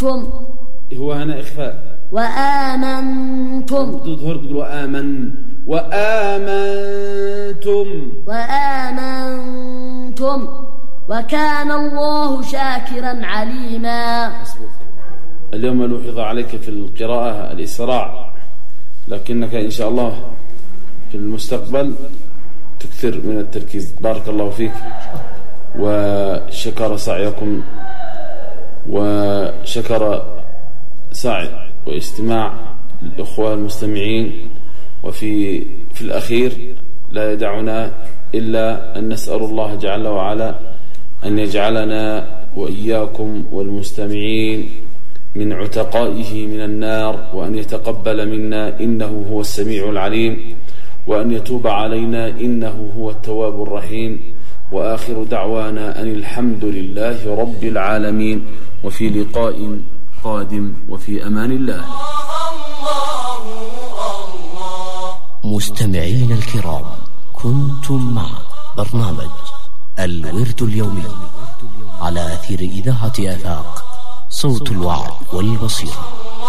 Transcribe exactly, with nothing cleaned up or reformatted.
وآمنتم. هو هنا إخفاء. وآمنتم تظهر تقول وآمن وآمنتم وآمنتم وكان الله شاكرا عليما. اليوم لوحظ عليك في القراءة الإسراع، لكنك إن شاء الله في المستقبل تكثر من التركيز. بارك الله فيك وشكر سعيكم وشكر سعي واستماع الإخوة المستمعين. وفي في الأخير لا يدعنا إلا أن نسأل الله جل وعلا أن يجعلنا وإياكم والمستمعين من عتقائه من النار، وأن يتقبل منا إنه هو السميع العليم، وأن يتوب علينا إنه هو التواب الرحيم. وآخر دعوانا أن الحمد لله رب العالمين، وفي لقاء قادم وفي أمان الله. مستمعين الكرام، كنتم مع برنامج الورد اليومي على أثير إذاعة آفاق، صوت الوعد والبصيرة.